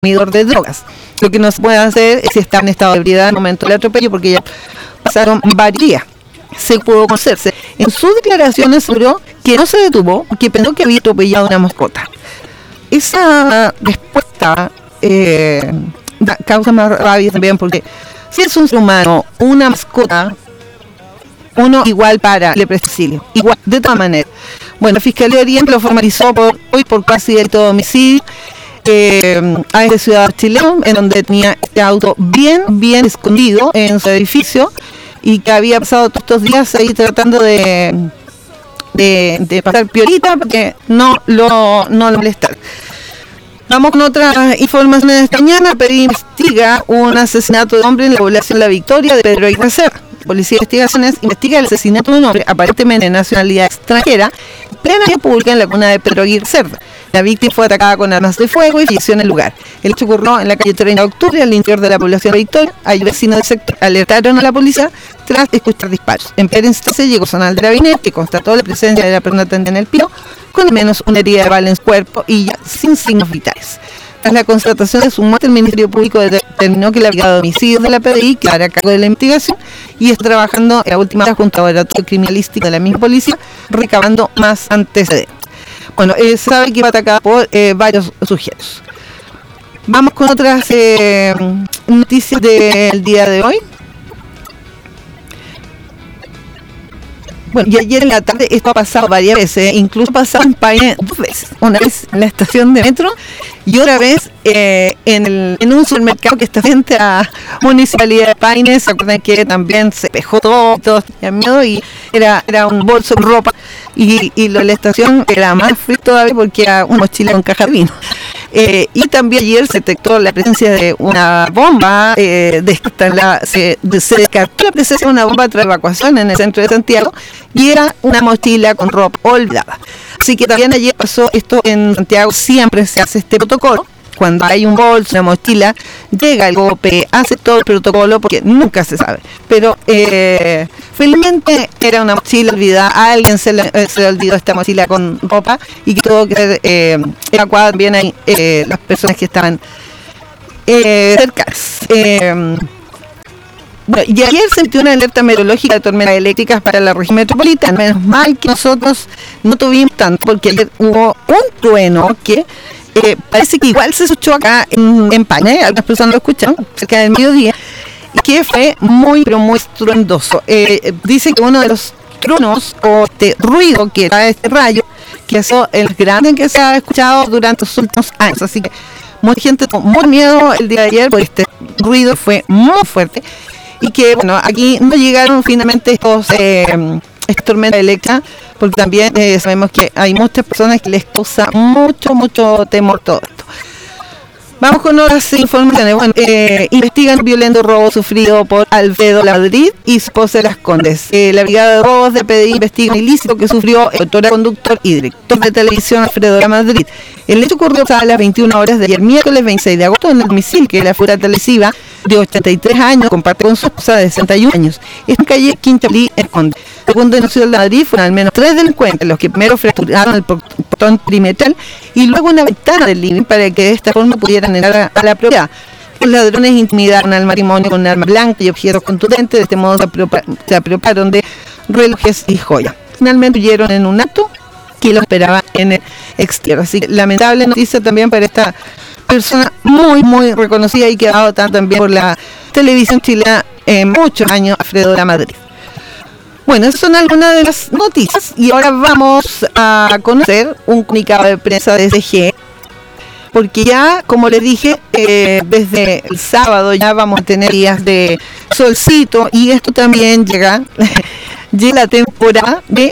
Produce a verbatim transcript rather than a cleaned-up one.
consumidor de drogas. Lo que no se puede hacer es si está en estado de ebriedad en el momento del atropello, porque ya pasaron varios días. Se pudo conocerse. En sus declaraciones aseguró que no se detuvo porque pensó que había atropellado una mascota. Esa respuesta eh, da, causa más rabia también, porque si es un ser humano, una mascota, uno igual para le presta auxilio, igual, de todas maneras. Bueno, la Fiscalía de Oriente lo formalizó por, hoy por casi delito de homicidio eh, a este ciudadano chileno, en donde tenía este auto bien, bien escondido en su edificio y que había pasado todos estos días ahí tratando de, de, de pasar piolita porque no lo, no lo molestar. Vamos con otras informaciones de esta mañana. Pedí investiga un asesinato de hombre en la población La Victoria de Pedro Aguirre Cerda. Policía de Investigaciones investiga el asesinato de un hombre aparentemente de nacionalidad extranjera en plena vía pública en la comuna de Pedro Aguirre Cerda. La víctima fue atacada con armas de fuego y falleció en el lugar. El hecho ocurrió en la calle treinta de octubre, al interior de la población de Victoria. Hay vecinos del sector alertaron a la policía tras escuchar disparos. En primera instancia llegó personal de Carabinero que constató la presencia de la persona tendida en el piso, con al menos una herida de bala en su cuerpo y ya sin signos vitales. Tras la constatación de su muerte, el Ministerio Público determinó que la Brigada de Homicidios de la P D I quedará a cargo de la investigación y está trabajando en la última hora junto al laboratorio criminalístico de la misma policía, recabando más antecedentes. Bueno, eh, se sabe que va atacada por eh, varios sujetos. Vamos con otras eh, noticias del día de hoy. Bueno, y ayer en la tarde esto ha pasado varias veces, incluso ha pasado en Paine dos veces, una vez en la estación de metro y otra vez eh, en, el, en un supermercado que está frente a Municipalidad de Paine. Se acuerdan que también se pejó todo, todos tenían miedo y era, era un bolso de ropa y, y lo de la estación era más frío todavía porque era una mochila con caja de vino. Eh, y también ayer se detectó la presencia de una bomba, eh, de, la, se, de, se descartó la presencia de una bomba tras evacuación en el centro de Santiago y era una mochila con ropa olvidada. Así que también ayer pasó esto en Santiago, siempre se hace este protocolo. Cuando hay un bolso, una mochila, llega el O P, hace todo el protocolo porque nunca se sabe. Pero eh, felizmente era una mochila olvidada, a alguien se le, eh, se le olvidó esta mochila con ropa y que tuvo que ser eh, evacuada también ahí, eh, las personas que estaban eh, cercanas. Eh, Bueno, y ayer se emitió una alerta meteorológica de tormentas eléctricas para la región metropolitana. Menos mal que nosotros no tuvimos tanto, porque ayer hubo un trueno que eh, parece que igual se escuchó acá en, en Paine, algunas personas lo escucharon, cerca del mediodía, y que fue muy, pero muy estruendoso. Eh, dicen que uno de los truenos o este ruido que era este rayo, que ha sido el grande que se ha escuchado durante los últimos años. Así que mucha gente tuvo muy miedo el día de ayer, porque este ruido fue muy fuerte. Y que, bueno, aquí no llegaron finalmente estos, eh, estas tormentas eléctricas, porque también eh, sabemos que hay muchas personas que les causa mucho, mucho temor todo esto. Vamos con otras informaciones. Bueno, eh, investigan violento robo sufrido por Alfredo Madrid y su esposa de Las Condes. Eh, la Brigada de Robos de P D I investiga un ilícito que sufrió el autor, conductor y director de televisión Alfredo Madrid. El hecho ocurrió a las veintiuna horas de ayer, miércoles veintiséis de agosto, en el domicilio que la figura televisiva de ochenta y tres años comparte con su esposa de sesenta y un años. Esta calle Quinta Lí en Conde. Según denunció el Madrid, fueron al menos tres delincuentes los que primero fracturaron el portón perimetral y luego una ventana del living para que de esta forma pudieran entrar a, a la propiedad. Los ladrones intimidaron al matrimonio con un arma blanca y objetos contundentes. De este modo se, apropa, se apropiaron de relojes y joyas. Finalmente huyeron en un acto que lo esperaba en el exterior. Así que lamentable noticia también para esta persona muy, muy reconocida y que ha dado también por la televisión chilena en muchos años, Alfredo Madrid. Bueno, esas son algunas de las noticias y ahora vamos a conocer un comunicado de prensa de S G, porque ya, como les dije, eh, desde el sábado ya vamos a tener días de solcito y esto también llega, llega la temporada de